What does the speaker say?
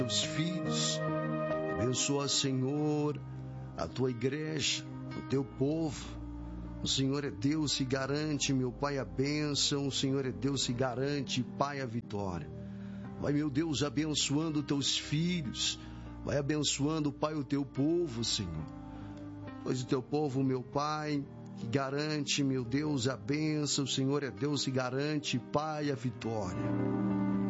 teus filhos. Abençoa, Senhor, a tua igreja, o teu povo. O Senhor é Deus que garante, meu Pai, a bênção. O Senhor é Deus que garante, Pai, a vitória. Vai, meu Deus, abençoando teus filhos. Vai abençoando, Pai, o teu povo, Senhor. Pois o teu povo, meu Pai, que garante, meu Deus, a bênção. O Senhor é Deus que garante, Pai, a vitória.